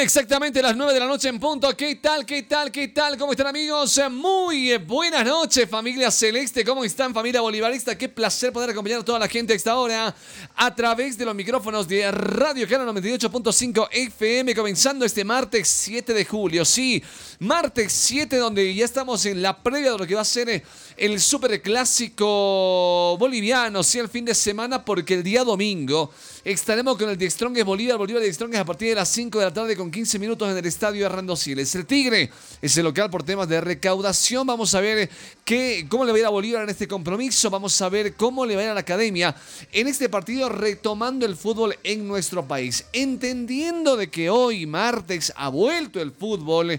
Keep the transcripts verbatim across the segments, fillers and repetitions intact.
exactamente las nueve de la noche en punto. ¿Qué tal, qué tal, qué tal? ¿Cómo están, amigos? Muy buenas noches, familia celeste. ¿Cómo están, familia bolivarista? Qué placer poder acompañar a toda la gente a esta hora a través de los micrófonos de Radio Cano noventa y ocho punto cinco F M, comenzando este martes siete de julio. Sí, martes siete, donde ya estamos en la previa de lo que va a ser el superclásico boliviano, sí, el fin de semana, porque el día domingo estaremos con el The Strongest Bolívar, Bolívar The Strongest a partir de las cinco de la tarde con quince minutos en el estadio Hernando Siles. El Tigre es el local por temas de recaudación. Vamos a ver qué, cómo le va a ir a Bolívar en este compromiso. Vamos a ver cómo le va a ir a la academia en este partido, retomando el fútbol en nuestro país. Entendiendo de que hoy, martes, ha vuelto el fútbol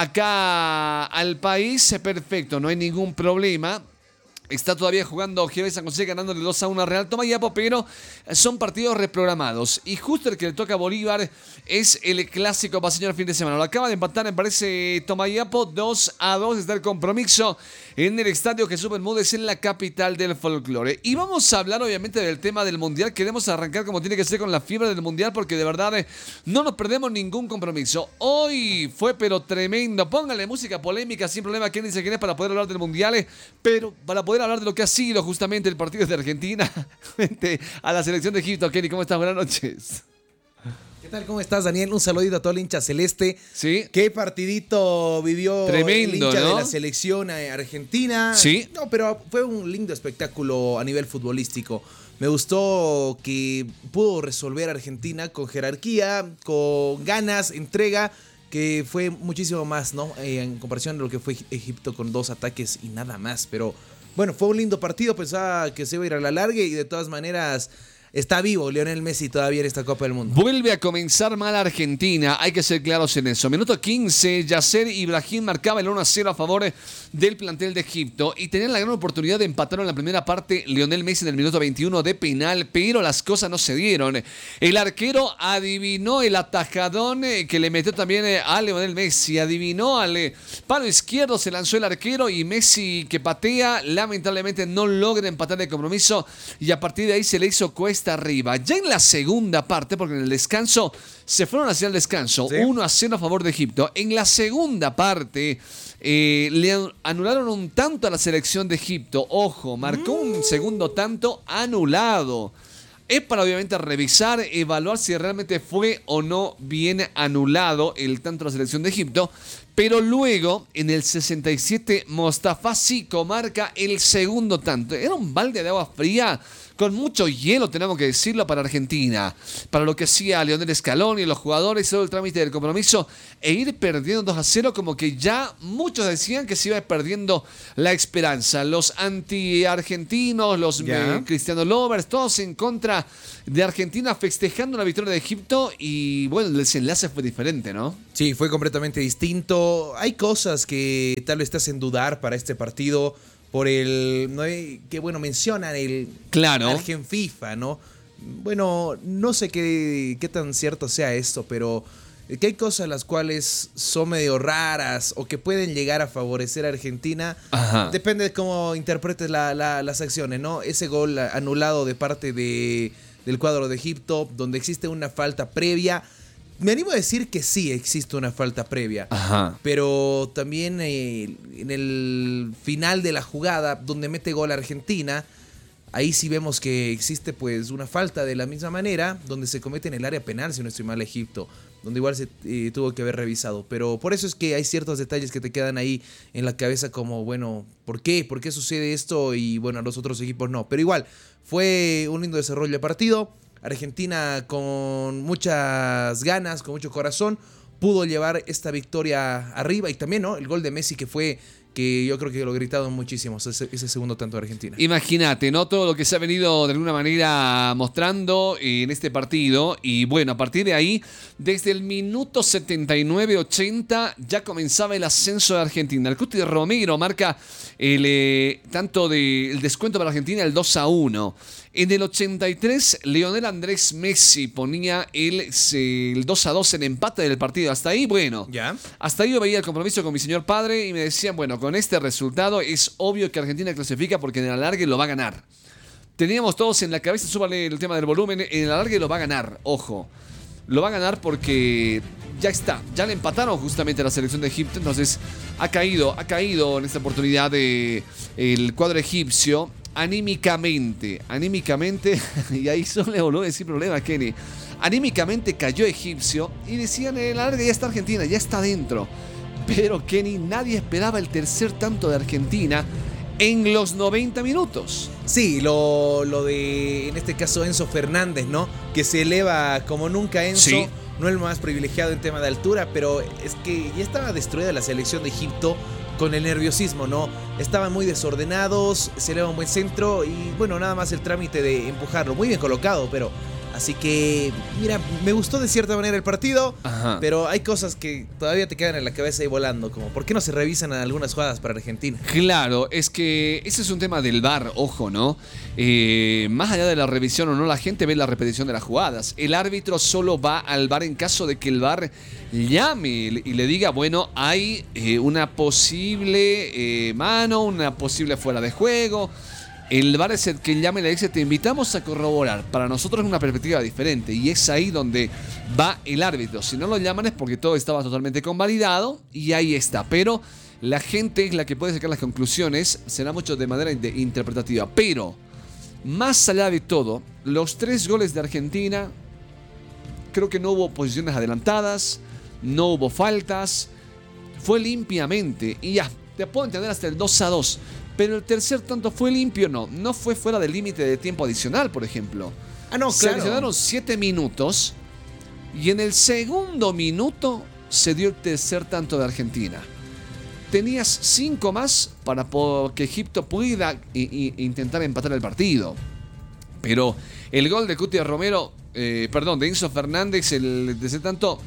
acá al país, perfecto, no hay ningún problema. Está todavía jugando G B San José ganándole dos a uno a Real Tomayapo, pero son partidos reprogramados. Y justo el que le toca a Bolívar es el clásico paseño el fin de semana. Lo acaba de empatar, me parece, Tomayapo. dos a dos está el compromiso en el estadio Jesús Bermúdez, en la capital del folclore. Y vamos a hablar, obviamente, del tema del mundial. Queremos arrancar como tiene que ser con la fiebre del mundial, porque de verdad no nos perdemos ningún compromiso. Hoy fue, pero tremendo. Pónganle música polémica sin problema. ¿Quién dice quién es para poder hablar del mundial? Pero para poder hablar de lo que ha sido justamente el partido de Argentina frente a la selección de Egipto. Kenny, ¿cómo estás? Buenas noches. ¿Qué tal? ¿Cómo estás, Daniel? Un saludito a todo el hincha celeste. Sí. ¿Qué partidito vivió Tremendo, el hincha, ¿no?, de la selección argentina? Sí. No, pero fue un lindo espectáculo a nivel futbolístico. Me gustó que pudo resolver Argentina con jerarquía, con ganas, entrega, que fue muchísimo más, ¿no? Eh, en comparación de lo que fue Egipto con dos ataques y nada más. Pero bueno, fue un lindo partido. Pensaba que se iba a ir a la larga y de todas maneras está vivo Lionel Messi todavía en esta Copa del Mundo. Vuelve a comenzar mal Argentina, hay que ser claros en eso. Minuto quince, Yasser Ibrahim marcaba el uno a cero a favor del plantel de Egipto y tenían la gran oportunidad de empatar en la primera parte Lionel Messi en el minuto veintiuno de penal, pero las cosas no se dieron. El arquero adivinó el atajadón que le metió también a Lionel Messi, adivinó al palo izquierdo, se lanzó el arquero y Messi, que patea, lamentablemente no logra empatar el compromiso y a partir de ahí se le hizo cuesta arriba. Ya en la segunda parte, porque en el descanso se fueron hacia el descanso, ¿sí?, uno a cero a favor de Egipto. En la segunda parte eh, le anularon un tanto a la selección de Egipto. Ojo, marcó mm. un segundo tanto anulado. Es para obviamente revisar, evaluar si realmente fue o no bien anulado el tanto a la selección de Egipto. Pero luego, en el sesenta y siete, Mostafa Zico marca el segundo tanto. Era un balde de agua fría con mucho hielo, tenemos que decirlo, para Argentina. Para lo que hacía Lionel Scaloni y los jugadores, todo el trámite del compromiso, e ir perdiendo dos a cero, como que ya muchos decían que se iba perdiendo la esperanza. Los anti-argentinos, los eh, Cristiano Lovers, todos en contra de Argentina, festejando la victoria de Egipto. Y bueno, el desenlace fue diferente, ¿no? Sí, fue completamente distinto. Hay cosas que tal vez te hacen dudar para este partido. Por el, ¿no? Que bueno, mencionan el claro. Argen FIFA, ¿no? Bueno, no sé qué, qué tan cierto sea esto, pero que hay cosas las cuales son medio raras o que pueden llegar a favorecer a Argentina. Ajá. Depende de cómo interpretes la, la, las acciones, ¿no? Ese gol anulado de parte de, del cuadro de Egipto, donde existe una falta previa. Me animo a decir que sí existe una falta previa. Ajá. Pero también eh, en el final de la jugada, donde mete gol Argentina, ahí sí vemos que existe pues una falta de la misma manera, donde se comete en el área penal, si no estoy mal, Egipto, donde igual se eh, tuvo que haber revisado. Pero por eso es que hay ciertos detalles que te quedan ahí en la cabeza como, bueno, ¿por qué? ¿Por qué sucede esto? Y bueno, a los otros equipos no. Pero igual, fue un lindo desarrollo de partido. Argentina con muchas ganas, con mucho corazón, pudo llevar esta victoria arriba. Y también, ¿no?, el gol de Messi, que fue, que yo creo que lo gritaron muchísimo, ese, ese segundo tanto de Argentina. Imagínate, ¿no?, todo lo que se ha venido de alguna manera mostrando en este partido. Y bueno, a partir de ahí, desde el minuto setenta y nueve ochenta ya comenzaba el ascenso de Argentina. El Cuti Romero marca el eh, tanto del de, descuento para Argentina, el dos a uno. En el ochenta y tres, Lionel Andrés Messi ponía el, el dos a dos en empate del partido. Hasta ahí, bueno, ¿ya? Hasta ahí yo veía el compromiso con mi señor padre y me decían, bueno, con este resultado es obvio que Argentina clasifica porque en el alargue lo va a ganar. Teníamos todos en la cabeza, súbale el tema del volumen, en el alargue lo va a ganar, ojo. Lo va a ganar porque ya está, ya le empataron justamente a la selección de Egipto, entonces ha caído, ha caído en esta oportunidad de el cuadro egipcio anímicamente, anímicamente, y ahí solo le volvió a decir problema, Kenny. Anímicamente cayó egipcio y decían en la larga ya está Argentina, ya está dentro. Pero Kenny, nadie esperaba el tercer tanto de Argentina en los noventa minutos. Sí, lo, lo de, en este caso, Enzo Fernández, ¿no? Que se eleva como nunca Enzo. Sí. No el más privilegiado en tema de altura, pero es que ya estaba destruida la selección de Egipto con el nerviosismo, ¿no? Estaban muy desordenados, se eleva un buen centro y, bueno, nada más el trámite de empujarlo. Muy bien colocado, pero... Así que, mira, me gustó de cierta manera el partido, Ajá. pero hay cosas que todavía te quedan en la cabeza ahí volando, como ¿por qué no se revisan algunas jugadas para Argentina? Claro, es que ese es un tema del V A R, ojo, ¿no? Eh, más allá de la revisión o no, la gente ve la repetición de las jugadas. El árbitro solo va al V A R en caso de que el V A R llame y le diga, bueno, hay eh, una posible eh, mano, una posible fuera de juego. El V A R es el que llama y le dice, te invitamos a corroborar. Para nosotros es una perspectiva diferente y es ahí donde va el árbitro. Si no lo llaman es porque todo estaba totalmente convalidado y ahí está. Pero la gente es la que puede sacar las conclusiones, será mucho de manera de interpretativa. Pero, más allá de todo, los tres goles de Argentina, creo que no hubo posiciones adelantadas, no hubo faltas, fue limpiamente y ya, te puedo entender hasta el dos a dos. Pero el tercer tanto fue limpio, no. No fue fuera del límite de tiempo adicional, por ejemplo. Ah, no, Se claro. adicionaron siete minutos y en el segundo minuto se dio el tercer tanto de Argentina. Tenías cinco más para que Egipto pudiera i- i- intentar empatar el partido. Pero el gol de Cuti Romero, eh, perdón, de Enzo Fernández, el tercer tanto,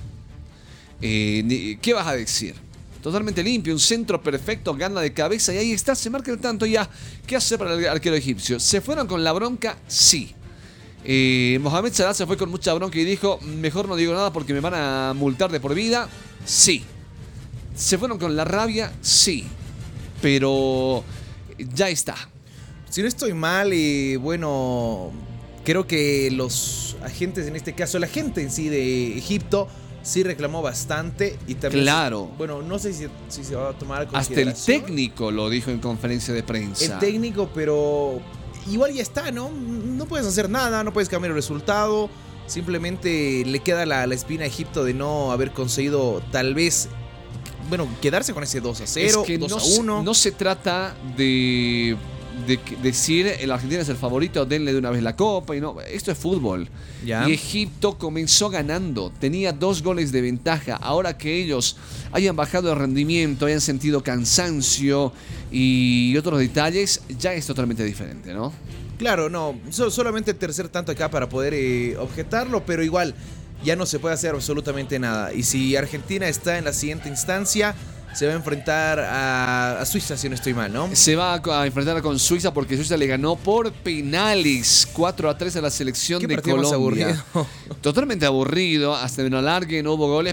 eh, ¿qué vas a decir? Totalmente limpio, un centro perfecto, gana de cabeza y ahí está, se marca el tanto ya. ¿Qué hace para el arquero egipcio? ¿Se fueron con la bronca? Sí. Eh, Mohamed Salah se fue con mucha bronca y dijo, mejor no digo nada porque me van a multar de por vida. Sí. ¿Se fueron con la rabia? Sí. Pero ya está. Si no estoy mal, y bueno, creo que los agentes, en este caso, la gente en sí de Egipto, sí reclamó bastante y también... Claro. Se, bueno, no sé si, si se va a tomar a Hasta el consideración. técnico lo dijo en conferencia de prensa. El técnico, pero igual ya está, ¿no? No puedes hacer nada, no puedes cambiar el resultado. Simplemente le queda la, la espina a Egipto de no haber conseguido tal vez, bueno, quedarse con ese dos a cero, es que dos no, a uno. Se, no se trata de, de decir el Argentina es el favorito, denle de una vez la copa y no, esto es fútbol. Ya. Y Egipto comenzó ganando, tenía dos goles de ventaja. Ahora que ellos hayan bajado de rendimiento, hayan sentido cansancio y otros detalles, ya es totalmente diferente, ¿no? Claro, no, so, solamente el tercer tanto acá para poder eh, objetarlo, pero igual ya no se puede hacer absolutamente nada. Y si Argentina está en la siguiente instancia, se va a enfrentar a, a Suiza, si no estoy mal, ¿no? Se va a enfrentar con Suiza porque Suiza le ganó por penales cuatro a tres a la selección ¿Qué de partido más Colombia. aburrido? Totalmente aburrido, hasta en la larga no hubo goles,